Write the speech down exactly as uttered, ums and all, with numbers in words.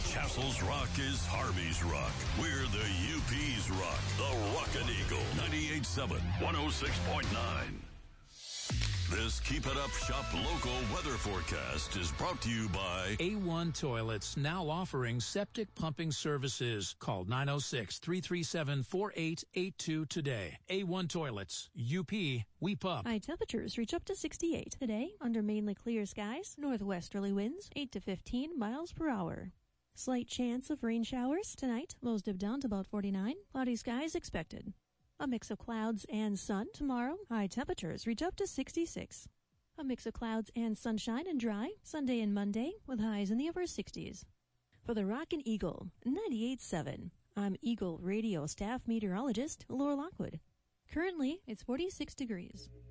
Castle's Rock is Harvey's Rock. We're the U P's Rock. The Rockin' Eagle. ninety-eight point seven, one oh six point nine. This Keep It Up Shop local weather forecast is brought to you by A one Toilets, now offering septic pumping services. Call nine oh six, three three seven, four eight eight two today. A one Toilets, U P, we pump. High temperatures reach up to sixty-eight. Today, under mainly clear skies, northwesterly winds, eight to fifteen miles per hour. Slight chance of rain showers. Tonight, lows dip down to about forty-nine. Cloudy skies expected. A mix of clouds and sun. Tomorrow, high temperatures reach up to sixty-six. A mix of clouds and sunshine and dry. Sunday and Monday with highs in the upper sixties. For the Rockin' Eagle, ninety-eight point seven, I'm Eagle Radio staff meteorologist Laura Lockwood. Currently, it's forty-six degrees.